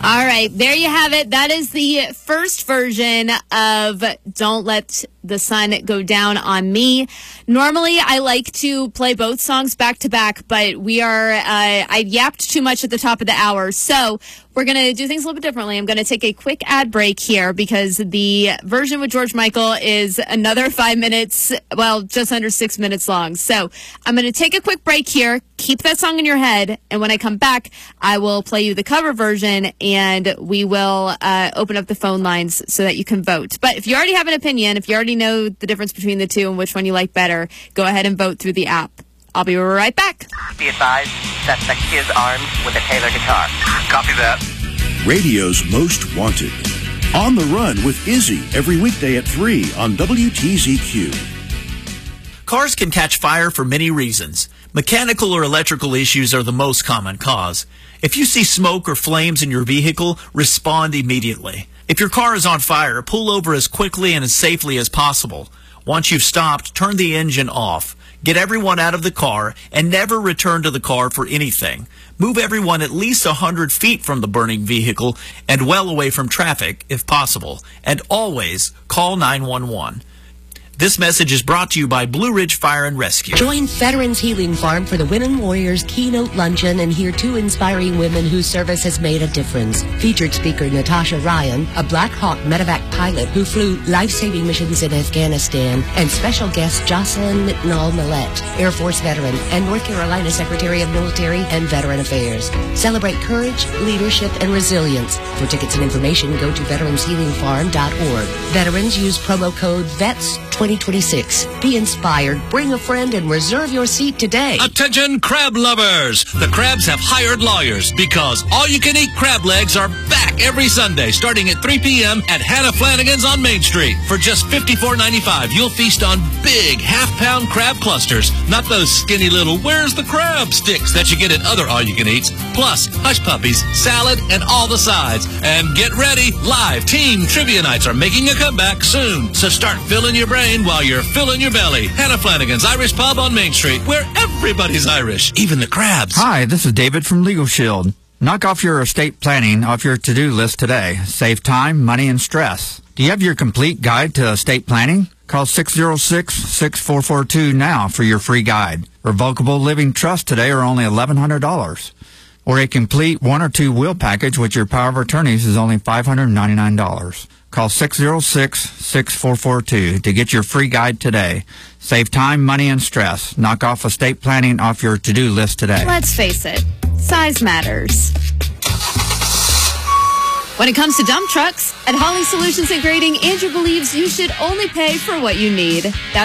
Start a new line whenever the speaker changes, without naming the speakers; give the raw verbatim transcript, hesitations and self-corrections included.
All right, there you have it. That is the first version of Don't Let the Sun Go Down on Me. Normally, I like to play both songs back to back, but we are, uh, I yapped too much at the top of the hour. So we're going to do things a little bit differently. I'm going to take a quick ad break here because the version with George Michael is another five minutes, well, just under six minutes long. So I'm going to take a quick break here. Keep that song in your head. And when I come back, I will play you the cover version and we will uh, open up the phone lines so that you can vote. But if you already have an opinion, if you already know the difference between the two and which one you like better, go ahead and vote through the app. I'll be right back.
Be advised, suspect is armed with a Taylor guitar. Copy that.
Radio's Most Wanted. On the Run with Izzy every weekday at three on W T Z Q.
Cars can catch fire for many reasons. Mechanical or electrical issues are the most common cause. If you see smoke or flames in your vehicle, respond immediately. If your car is on fire, pull over as quickly and as safely as possible. Once you've stopped, turn the engine off. Get everyone out of the car and never return to the car for anything. Move everyone at least one hundred feet from the burning vehicle and well away from traffic if possible. And always call nine one one. This message is brought to you by Blue Ridge Fire and Rescue.
Join Veterans Healing Farm for the Women Warriors Keynote Luncheon and hear two inspiring women whose service has made a difference. Featured speaker Natasha Ryan, a Black Hawk medevac pilot who flew life-saving missions in Afghanistan, and special guest Jocelyn McNall-Millette, Air Force veteran and North Carolina Secretary of Military and Veteran Affairs. Celebrate courage, leadership, and resilience. For tickets and information, go to veterans healing farm dot org. Veterans use promo code V E T S twenty twenty-six. Be inspired, bring a friend, and reserve your seat today.
Attention crab lovers! The Crabs have hired lawyers because all-you-can-eat crab legs are back every Sunday starting at three p.m. at Hannah Flanagan's on Main Street. For just fifty-four ninety-five, you'll feast on big half-pound crab clusters, not those skinny little where's the crab sticks that you get at other all-you-can-eats, plus hush puppies, salad, and all the sides. And get ready, live team trivia nights are making a comeback soon, so start filling your brain while you're filling your belly. Hannah Flanagan's Irish Pub on Main Street, where everybody's Irish, even the crabs.
Hi, this is David from Legal Shield. Knock off your estate planning off your to-do list today. Save time, money, and stress. Do you have your complete guide to estate planning? Call six oh six, six four four two now for your free guide. Revocable living trusts today are only eleven hundred dollars. Or a complete one or two will package with your power of attorneys is only five hundred ninety-nine dollars. Call six oh six, six four four two to get your free guide today. Save time, money, and stress. Knock off estate planning off your to-do list today.
Let's face it, size matters. When it comes to dump trucks, at Holly Solutions and Grading, Andrew believes you should only pay for what you need. That's